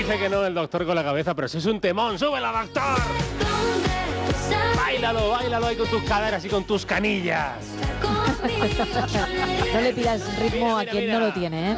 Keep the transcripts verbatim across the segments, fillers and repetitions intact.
dice que no el doctor con la cabeza, pero si es un temón, ¡súbela, doctor! Báilalo, báilalo ahí con tus caderas y con tus canillas. No le pidas ritmo mira, a mira, quien mira. no lo tiene, ¿eh?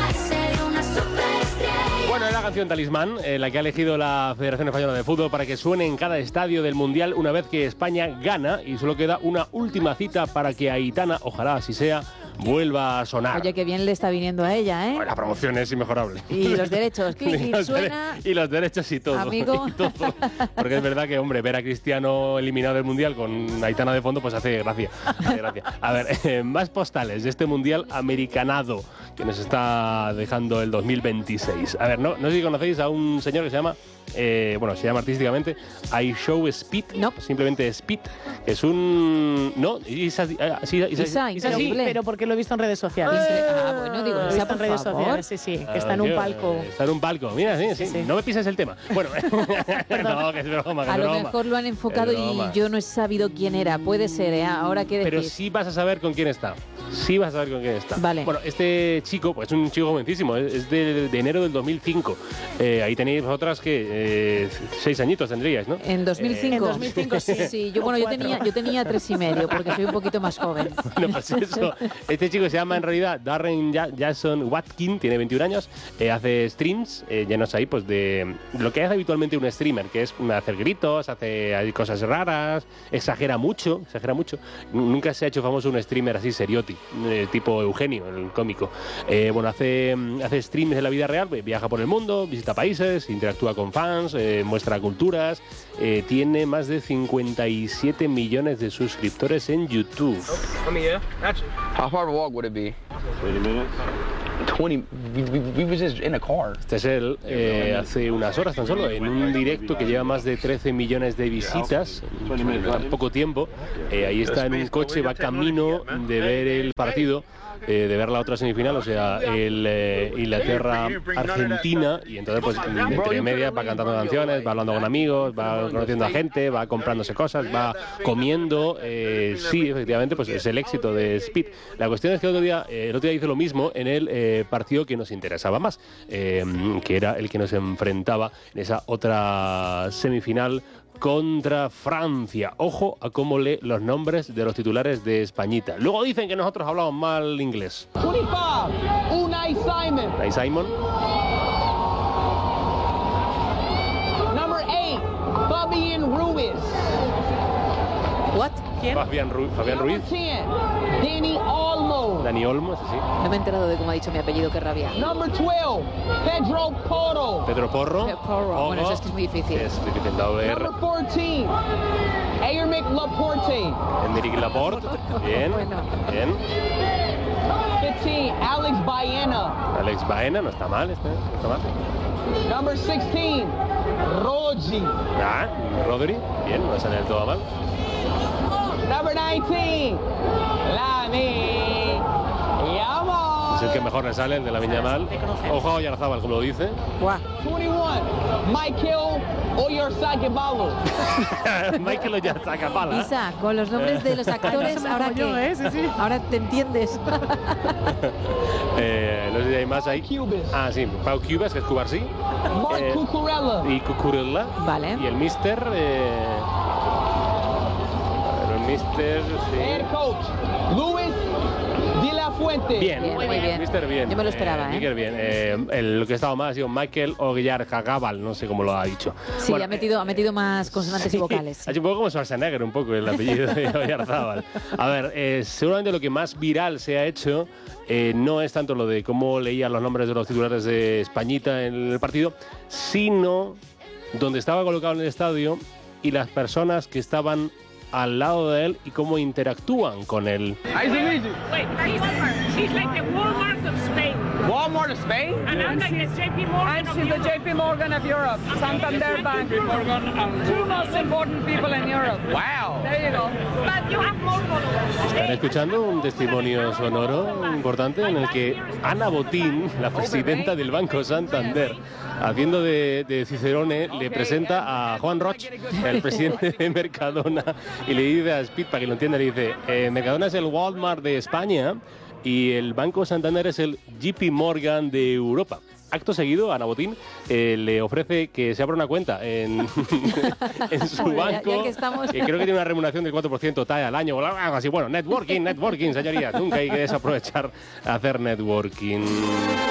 Bueno, es la canción Talismán, eh, la que ha elegido la Federación Española de Fútbol para que suene en cada estadio del Mundial una vez que España gana, y solo queda una última cita para que Aitana, ojalá así sea, vuelva a sonar. Oye, qué bien le está viniendo a ella, ¿eh? La promoción es inmejorable. Y los derechos, clic, Y clic, los suena. dere- y los derechos y todo. Amigo. Y todo. Porque es verdad que, hombre, ver a Cristiano eliminado del Mundial con Aitana de fondo, pues hace gracia. Hace gracia. A ver, eh, más postales de este Mundial americanado que nos está dejando el dos mil veintiséis. A ver, no, no sé si conocéis a un señor que se llama, eh, bueno, se llama artísticamente I Show Speed, no. simplemente Speed. Es un... ¿No? Isa, ah, sí, Isa, Isa, Isa, Pero, sí. pero porque lo he visto en redes sociales. Ah, bueno, digo, Lo he Isa, visto por en redes favor. sociales, sí, sí, que está Ah, en un tío, palco. eh, Está en un palco, mira, sí, sí. Sí, sí. No me pises el tema. Bueno, no, que es broma, que A es lo broma. mejor lo han enfocado Es broma. y yo no he sabido quién era. Puede ser, ¿eh? Ahora qué decir. Pero sí vas a saber con quién está. Sí vas a saber con quién está. Vale. Bueno, este chico, pues es un chico jovencísimo, es es de, de enero del dos mil cinco. Eh, ahí tenéis vosotras que eh, seis añitos tendríais, ¿no? En dos mil cinco. En dos mil cinco, sí. Sí, yo, O bueno, yo cuatro. tenía, yo tenía tres y medio, porque soy un poquito más joven. Bueno, pues eso. Este chico se llama en realidad Darren Ja- Jason Watkin, tiene veintiún años, eh, hace streams eh, llenos ahí pues de lo que hace habitualmente un streamer, que es hacer gritos, hace hay cosas raras, exagera mucho, exagera mucho. Nunca se ha hecho famoso un streamer así serioti, eh, tipo Eugenio, el cómico. Eh, bueno, hace, hace streams de la vida real, viaja por el mundo, visita países, interactúa con fans, eh, muestra culturas, eh, tiene más de cincuenta y siete millones de suscriptores en YouTube. How far of a walk would it be? twenty minutes. twenty. We, we, we was just in a car. Este es él eh, hace unas horas tan solo, en un directo que lleva más de trece millones de visitas en poco tiempo. Eh, ahí está en un coche, va camino de ver el partido, eh, de ver la otra semifinal, o sea, el eh, Inglaterra-Argentina, y entonces pues entre medias va cantando canciones, va hablando con amigos, va conociendo a gente, va comprándose cosas, va comiendo. Eh, sí, efectivamente, pues es el éxito de Speed. La cuestión es que el otro día, eh, el otro día hizo lo mismo en el eh, partido que nos interesaba más, eh, que era el que nos enfrentaba en esa otra semifinal contra Francia. Ojo a cómo lee los nombres de los titulares de Españita. Luego dicen que nosotros hablamos mal inglés. twenty-five. Unai Simon. Ahí Simon. Number eight. Fabian Ruiz. ¿What? ¿Quién? Fabián, Ru Fabián Ruiz. Number ten. Danny Olmo. Dani Olmo, ese sí. No me he enterado de cómo ha dicho mi apellido, qué rabia. Number twelve. Pedro Porro. Pedro Porro. Pedro Porro. Bueno, eso es que es muy difícil. Es difícil de ver. Number fourteen. Aymeric Laporte. Enrique Laporte. Bien. Bueno. Bien. fifteen. Alex Baena. Alex Baena, no está mal, este, no está mal. Number sixteen. Rodri. Ah, Rodri. Bien, no sale del todo mal. Number nineteen. Lami. Yamo. Es el que mejor le sale, el de la Viña Mal. Ojo a Oyarzábal, como lo dice. Guau. twenty-one. Michael Oyarzabal. Michael Oyarzabal. Isa, con los nombres de los actores, se me ahora apoyó, qué? ¿eh? Sí, sí. Ahora te entiendes. eh, no sé si hay más ahí. Cubas. Ah, sí, Pau Cubas, que es Cubarsí. Mark Eh, Cucurella. Y Cucurella. Vale. Y el Mister. Eh... a ver, el Mister. Head Sí. coach. Luis de la Fuente. Bien, Bien, muy bien. Mister bien. Yo me lo esperaba, ¿eh? Mister bien. Eh, el, lo que estaba mal ha sido Michael Oyarzabal, no sé cómo lo ha dicho. Sí, Bueno, ha metido, ha metido más consonantes sí, y vocales. Ha hecho un poco como Schwarzenegger, un poco el apellido de Oyarzábal. A ver, eh, seguramente lo que más viral se ha hecho eh, no es tanto lo de cómo leían los nombres de los titulares de Españita en el partido, sino donde estaba colocado en el estadio y las personas que estaban al lado de él y cómo interactúan con él. Nice to meet you. Wait, Walmart. She's like the Walmart of Spain. Walmart of Spain? And I'm like the J P Morgan of Europe. J P Morgan of Europe, Santander Bank. Two most important people in Europe. Wow. There you go. But you have more followers. Están escuchando un testimonio sonoro importante en el que Ana Botín, la presidenta del Banco Santander, haciendo de, de Cicerone, le presenta a Juan Roch, el presidente de Mercadona, y le dice a Speed, para que lo entienda, le dice, eh, Mercadona es el Walmart de España y el Banco Santander es el J P Morgan de Europa. acto seguido, Ana Botín eh, le ofrece que se abra una cuenta en, en su Joder, ya- banco. ya que estamos. Eh, creo que tiene una remuneración del cuatro por ciento tal al año o algo así. Bueno, networking, networking, señorías. Nunca hay que desaprovechar hacer networking.